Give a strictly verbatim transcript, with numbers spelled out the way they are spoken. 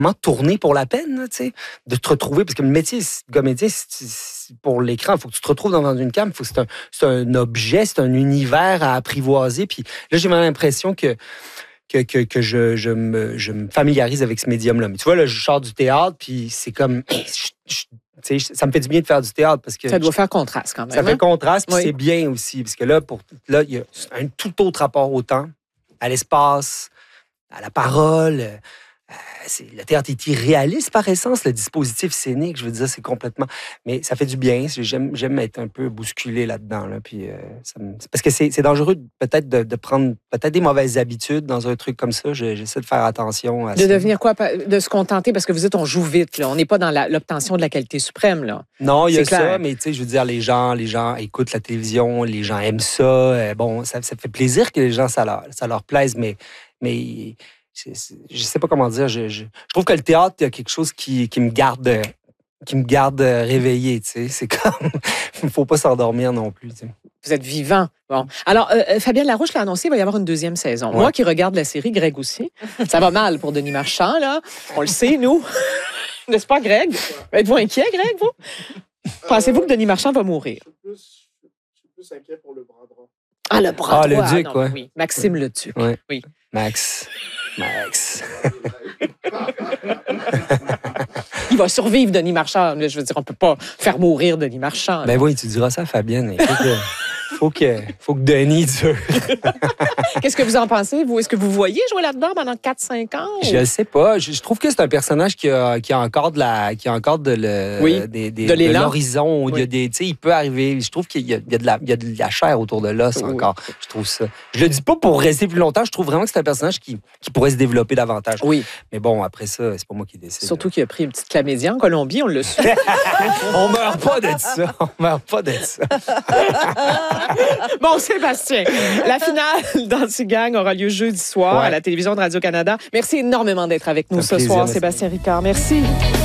vraiment tourner pour la peine, là, tu sais, de te retrouver, parce que le métier de comédien, c'est, c'est pour l'écran, il faut que tu te retrouves devant une cam, faut que c'est un, c'est un objet, c'est un univers à apprivoiser, puis là, j'ai vraiment l'impression que que, que, que je, je, me, je me familiarise avec ce médium-là. Mais tu vois, là, je sors du théâtre, puis c'est comme... Je, je, tu sais, ça me fait du bien de faire du théâtre, parce que... Ça doit faire contraste, quand même. Ça hein? fait contraste, puis oui. c'est bien aussi, parce que là, pour, là, il y a un tout autre rapport au temps, à l'espace, à la parole. Euh, c'est, le théâtre est irréaliste par essence, le dispositif scénique, je veux dire, c'est complètement... Mais ça fait du bien, j'aime, j'aime être un peu bousculé là-dedans, là, puis euh, ça me... parce que c'est, c'est dangereux peut-être de, de prendre peut-être des mauvaises habitudes dans un truc comme ça, je, j'essaie de faire attention à de ça. De devenir quoi? De se contenter, parce que vous dites, on joue vite, là. On n'est pas dans la, l'obtention de la qualité suprême, là. Non, il y a c'est ça, clair. mais tu sais, je veux dire, les gens, les gens écoutent la télévision, les gens aiment ça, euh, bon, ça, ça fait plaisir que les gens, ça leur, ça leur plaise, mais... mais C'est, c'est, je sais pas comment dire. Je, je, je trouve que le théâtre, il y a quelque chose qui, qui me garde, qui me garde réveillé. Tu sais, c'est comme, il faut pas s'endormir non plus. Tu sais. Vous êtes vivant. Bon. Alors, euh, Fabienne Larouche l'a annoncé, il va y avoir une deuxième saison. Ouais. Moi qui regarde la série, Greg aussi. Ça va mal pour Denis Marchand, là. On le sait, nous. N'est-ce pas, Greg? Êtes-vous inquiet, Greg, vous? Euh, Pensez-vous que Denis Marchand va mourir? Je suis plus, je suis plus inquiet pour le bras droit. Ah, le bras ah, droit. le duc, ah, non, ouais. Oui, Maxime le duc. Ouais. Oui. Max. Max. Il va survivre, Denis Marchand. Je veux dire, on ne peut pas faire mourir Denis Marchand. Ben oui, tu diras ça à Fabienne. Écoute, faut que, faut que Denis dure. Qu'est-ce que vous en pensez, vous? Est-ce que vous voyez jouer là-dedans pendant quatre cinq ans? Ou... Je ne sais pas. Je, je trouve que c'est un personnage qui a, qui a encore de la, qui a encore de, le, oui, des, des, de, de l'horizon. Oui. Il, y a des, tu sais, il peut arriver. Je trouve qu'il y a, il y a, de, la, il y a de la chair autour de l'os oui. encore. Je trouve ça. Je le dis pas pour rester plus longtemps. Je trouve vraiment que c'est un personnage qui, qui pourrait se développer davantage. Oui. Mais bon, après ça, c'est pas moi qui décide. Surtout qu'il a pris une petite chlamydia en Colombie, on l'a su. On meurt pas de ça. On meurt pas de ça. Bon, Sébastien, la finale d'Anti-Gang aura lieu jeudi soir ouais. à la télévision de Radio-Canada. Merci énormément d'être avec nous ce plaisir, soir, merci. Sébastien Ricard. Merci.